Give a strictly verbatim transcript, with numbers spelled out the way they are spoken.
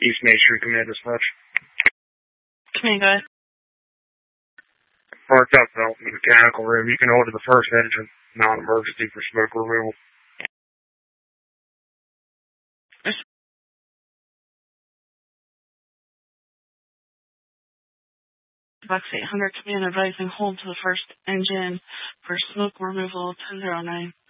East Main Street Command Dispatch. Command, go ahead. Parked up though in the mechanical room. You can order the first engine, non-emergency for smoke removal. Box eight hundred, command advising hold to the first engine for smoke removal ten oh nine.